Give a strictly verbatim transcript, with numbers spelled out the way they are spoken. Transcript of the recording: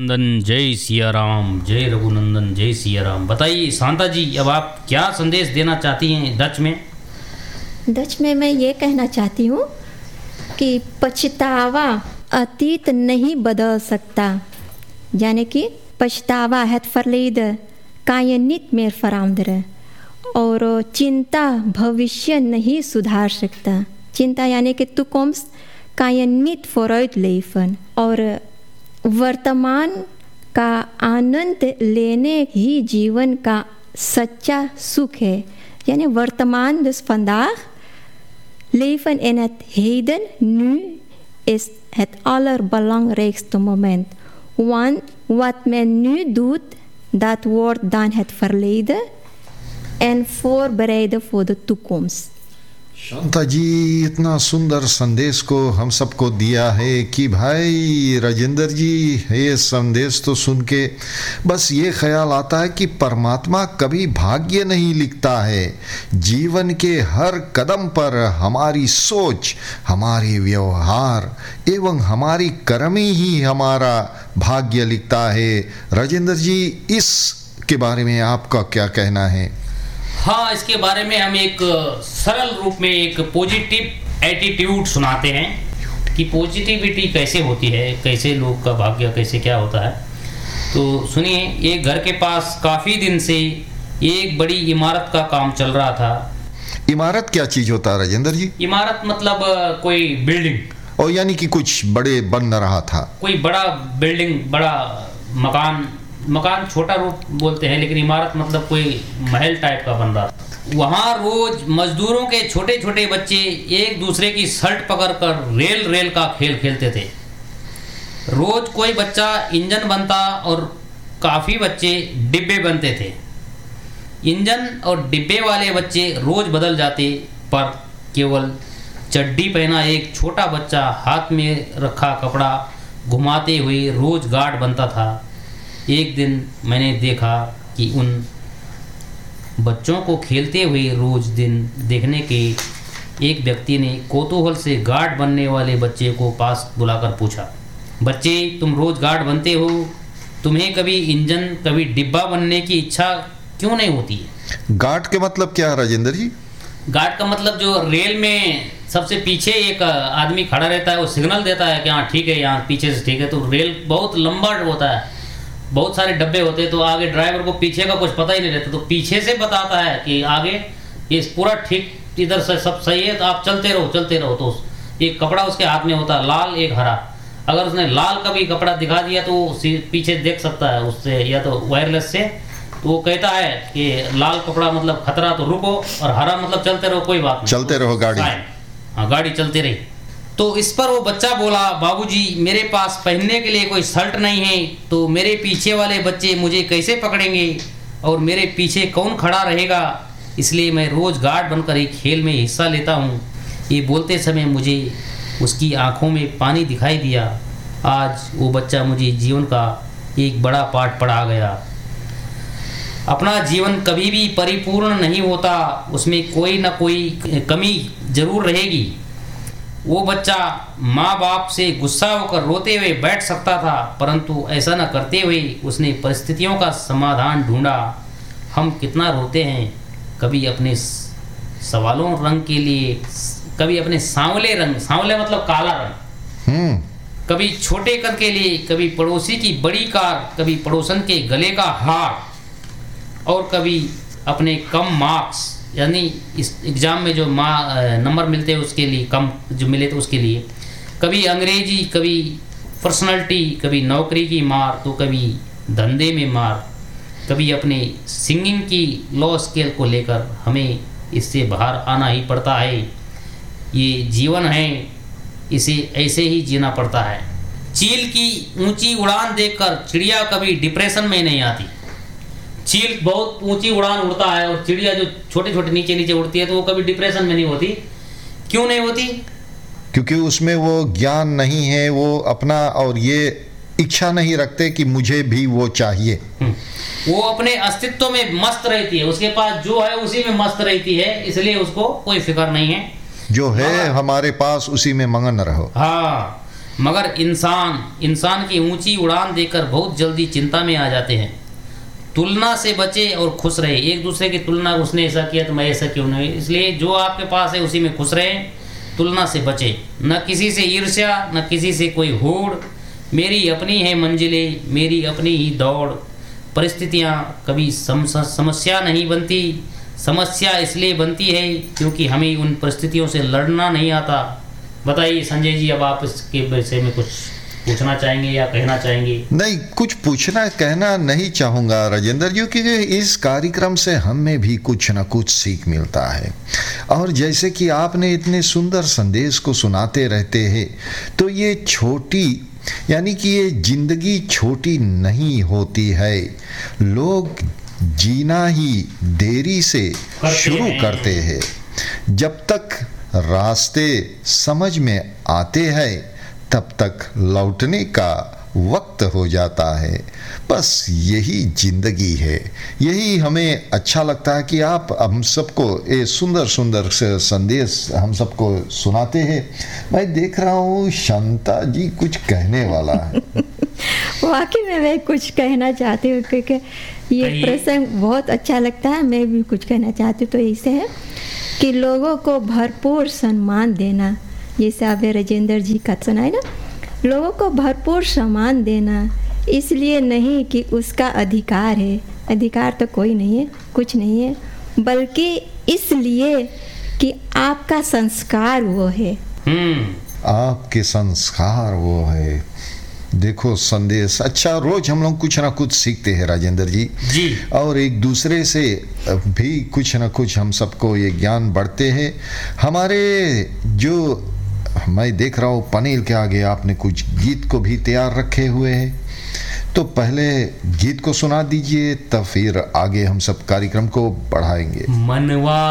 नंदन जय सिया राम, जय रघुनंदन जय सिया राम। बताइए शांता जी, अब आप क्या संदेश देना चाहती हैं डच में? डच में मैं ये कहना चाहती हूँ कि पछतावा अतीत नहीं बदल सकता, यानी कि पछतावा het verleden kan je niet meer veranderen और चिंता भविष्य नहीं सुधार सकता। चिंता यानी कि toekomst kan je niet vooruit leven और वर्तमान का आनंद लेने ही जीवन का सच्चा सुख है। यानी वर्तमान, dus vandaag. Leven in het heden, nu, is het allerbelangrijkste moment. Want wat men nu doet, dat wordt dan het verleden en voorbereiden voor de toekomst. Shanta जी इतना सुंदर संदेश को हम सबको दिया है कि भाई राजेंद्र जी, ये संदेश तो सुन के बस ये ख्याल आता है कि परमात्मा कभी भाग्य नहीं लिखता है। जीवन के हर कदम पर हमारी सोच, हमारे व्यवहार एवं हमारी कर्मी ही हमारा भाग्य लिखता है। राजेंद्र जी, इस के बारे में आपका क्या कहना है? हाँ, इसके बारे में हम एक सरल रूप में एक पॉजिटिव एटीट्यूड सुनाते हैं कि पॉजिटिविटी कैसे होती है, कैसे लोग का भाग्य कैसे क्या होता है। तो सुनिए, एक घर के पास काफ़ी दिन से एक बड़ी इमारत का काम चल रहा था। इमारत क्या चीज़ होता है राजेंद्र जी? इमारत मतलब कोई बिल्डिंग, और यानी कि कुछ बड़े बन रहा था। कोई बड़ा बिल्डिंग, बड़ा मकान। मकान छोटा रूप बोलते हैं, लेकिन इमारत मतलब कोई महल टाइप का बन रहा था। वहाँ रोज मजदूरों के छोटे छोटे बच्चे एक दूसरे की शर्ट पकड़कर रेल रेल का खेल खेलते थे। रोज कोई बच्चा इंजन बनता और काफ़ी बच्चे डिब्बे बनते थे। इंजन और डिब्बे वाले बच्चे रोज बदल जाते, पर केवल चड्डी पहना एक छोटा बच्चा हाथ में रखा कपड़ा घुमाते हुए रोज गार्ड बनता था। एक दिन मैंने देखा कि उन बच्चों को खेलते हुए रोज दिन देखने के एक व्यक्ति ने कौतूहल से गार्ड बनने वाले बच्चे को पास बुलाकर पूछा, बच्चे तुम रोज गार्ड बनते हो, तुम्हें कभी इंजन कभी डिब्बा बनने की इच्छा क्यों नहीं होती है? गार्ड के मतलब क्या है राजेंद्र जी? गार्ड का मतलब जो रेल में सबसे पीछे एक आदमी खड़ा रहता है, वो सिग्नल देता है कि हाँ ठीक है, यहाँ पीछे से ठीक है। तो रेल बहुत लंबा होता है, बहुत सारे डब्बे होते हैं, तो आगे ड्राइवर को पीछे का कुछ पता ही नहीं रहता, तो पीछे से बताता है कि आगे ये पूरा ठीक इधर से सब सही है, तो आप चलते रहो चलते रहो। तो एक कपड़ा उसके हाथ में होता है, लाल एक हरा। अगर उसने लाल का भी कपड़ा दिखा दिया तो पीछे देख सकता है उससे, या तो वायरलेस से। तो वो कहता है कि लाल कपड़ा मतलब खतरा, तो रुको, और हरा मतलब चलते रहो, कोई बात नहीं, चलते रहो गाड़ी। हाँ, गाड़ी चलती रही। तो इस पर वो बच्चा बोला, बाबूजी मेरे पास पहनने के लिए कोई शर्ट नहीं है, तो मेरे पीछे वाले बच्चे मुझे कैसे पकड़ेंगे और मेरे पीछे कौन खड़ा रहेगा? इसलिए मैं रोज़ गार्ड बनकर एक खेल में हिस्सा लेता हूँ। ये बोलते समय मुझे उसकी आंखों में पानी दिखाई दिया। आज वो बच्चा मुझे जीवन का एक बड़ा पाठ पढ़ा गया। अपना जीवन कभी भी परिपूर्ण नहीं होता, उसमें कोई ना कोई कमी जरूर रहेगी। वो बच्चा माँ बाप से गुस्सा होकर रोते हुए बैठ सकता था, परंतु ऐसा न करते हुए उसने परिस्थितियों का समाधान ढूंढा। हम कितना रोते हैं, कभी अपने सवालों रंग के लिए, कभी अपने सांवले रंग, सांवले मतलब काला रंग, कभी छोटे कद के लिए, कभी पड़ोसी की बड़ी कार, कभी पड़ोसन के गले का हार, और कभी अपने कम मार्क्स, यानी इस एग्ज़ाम में जो माँ नंबर मिलते हैं उसके लिए, कम जो मिले तो उसके लिए, कभी अंग्रेजी, कभी पर्सनालिटी, कभी नौकरी की मार, तो कभी धंधे में मार, कभी अपने सिंगिंग की लो स्केल को लेकर हमें इससे बाहर आना ही पड़ता है। ये जीवन है, इसे ऐसे ही जीना पड़ता है। चील की ऊंची उड़ान देखकर चिड़िया कभी डिप्रेशन में नहीं आती। चील बहुत ऊंची उड़ान उड़ता है और चिड़िया जो छोटे छोटे नीचे नीचे उड़ती है, तो वो कभी डिप्रेशन में नहीं होती। क्यों नहीं होती? क्योंकि उसमें वो ज्ञान नहीं है, वो अपना और ये इच्छा नहीं रखते कि मुझे भी वो चाहिए। वो अपने अस्तित्व में मस्त रहती है, उसके पास जो है उसी में मस्त रहती है, इसलिए उसको कोई फिक्र नहीं है। जो है हमारे पास उसी में मगन रहो। हाँ, मगर इंसान इंसान की ऊंची उड़ान देखकर बहुत जल्दी चिंता में आ जाते हैं। तुलना से बचे और खुश रहे। एक दूसरे की तुलना, उसने ऐसा किया तो मैं ऐसा क्यों नहीं, इसलिए जो आपके पास है उसी में खुश रहें, तुलना से बचे। न किसी से ईर्ष्या, न किसी से कोई होड़। मेरी अपनी है मंजिलें, मेरी अपनी ही दौड़। परिस्थितियाँ कभी समस्या नहीं बनती, समस्या इसलिए बनती है क्योंकि हमें उन परिस्थितियों से लड़ना नहीं आता। बताइए संजय जी, अब आप इसके विषय में कुछ पूछना चाहेंगे या कहना चाहेंगे? नहीं, कुछ पूछना कहना नहीं चाहूँगा राजेंद्र जी, क्योंकि इस कार्यक्रम से हमें भी कुछ ना कुछ सीख मिलता है। और जैसे कि आपने इतने सुंदर संदेश को सुनाते रहते हैं, तो ये छोटी यानी कि ये जिंदगी छोटी नहीं होती है। लोग जीना ही देरी से शुरू करते हैं। जब तक रास्ते समझ में आते हैं तब तक लौटने का वक्त हो जाता है। बस यही जिंदगी है। यही हमें अच्छा लगता है कि आप हम सबको ये सुंदर सुंदर से संदेश हम सबको सुनाते हैं। मैं देख रहा हूँ शांता जी कुछ कहने वाला है। वाकई में मैं कुछ कहना चाहती हूँ, क्योंकि ये प्रसंग बहुत अच्छा लगता है। मैं भी कुछ कहना चाहती हूँ। तो इसे है कि लोगों को भरपूर सम्मान देना, जैसे आप राजेंद्र जी का सुनाए ना, लोगों को भरपूर सम्मान देना इसलिए नहीं कि उसका अधिकार है, अधिकार तो कोई नहीं है, कुछ नहीं है, बल्कि इसलिए कि आपका संस्कार वो है। आपके संस्कार वो है। देखो संदेश अच्छा, रोज हम लोग कुछ ना कुछ सीखते हैं राजेंद्र जी जी और एक दूसरे से भी कुछ ना कुछ हम सबको ये ज्ञान बढ़ते हैं। हमारे जो मैं देख रहा हूँ पनीर के आगे आपने कुछ गीत को भी तैयार रखे हुए हैं, तो पहले गीत को सुना दीजिए, तब फिर आगे हम सब कार्यक्रम को बढ़ाएंगे। मनवा